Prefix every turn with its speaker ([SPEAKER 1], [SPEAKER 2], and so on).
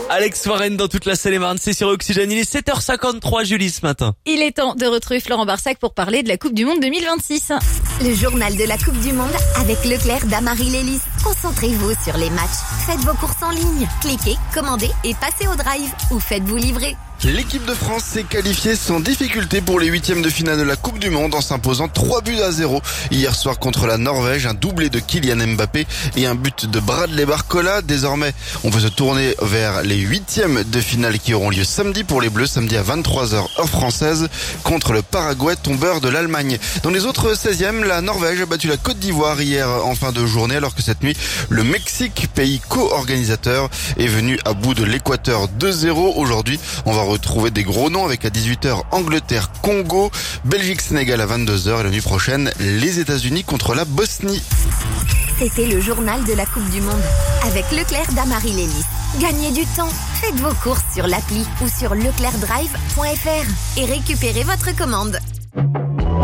[SPEAKER 1] Alex Warren dans toute la Seine-et-Marne, c'est sur Oxygène. Il est 7h53, Julie, ce matin.
[SPEAKER 2] Il est temps de retrouver Florent Barsac pour parler de la Coupe du Monde 2026.
[SPEAKER 3] Le journal de la Coupe du Monde avec Leclerc d'Amarie Lélis. Concentrez-vous sur les matchs. Faites vos courses en ligne. Cliquez, commandez et passez au drive ou faites-vous livrer.
[SPEAKER 4] L'équipe de France s'est qualifiée sans difficulté pour les huitièmes de finale de la Coupe du Monde en s'imposant 3-0 hier soir contre la Norvège, un doublé de Kylian Mbappé et un but de Bradley Barcola. Désormais, on peut se tourner vers les huitièmes de finale qui auront lieu samedi pour les Bleus, samedi à 23h heure française contre le Paraguay, tombeur de l'Allemagne. Dans les autres 16e, la Norvège a battu la Côte d'Ivoire hier en fin de journée, alors que cette nuit, le Mexique, pays co-organisateur, est venu à bout de l'Équateur 2-0. Aujourd'hui, on va retrouver des gros noms avec à 18h Angleterre-Congo, Belgique-Sénégal à 22h et la nuit prochaine les États-Unis contre la Bosnie.
[SPEAKER 3] C'était le journal de la Coupe du Monde avec Leclerc d'Amarie Lélis. Gagnez du temps, faites vos courses sur l'appli ou sur leclercdrive.fr et récupérez votre commande.